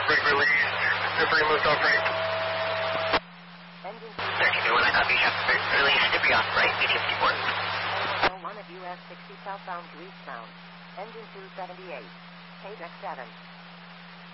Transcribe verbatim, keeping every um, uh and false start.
brake release. Debris moved off right. Engine thirty-two, when I copy, shop brake release, debris off right, B T fifty-four. one at U S sixty southbound to eastbound. Engine two seventy-eight. K X seven.